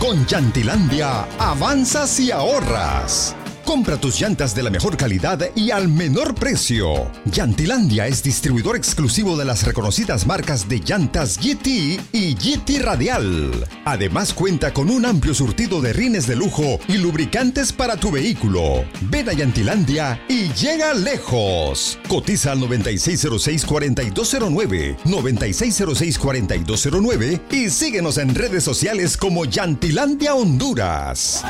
Con Llantilandia, avanzas y ahorras. Compra tus llantas de la mejor calidad y al menor precio. Llantilandia es distribuidor exclusivo de las reconocidas marcas de llantas GT y GT Radial. Además cuenta con un amplio surtido de rines de lujo y lubricantes para tu vehículo. Ven a Llantilandia y llega lejos. Cotiza al 9606-4209, 9606-4209 y síguenos en redes sociales como Llantilandia Honduras.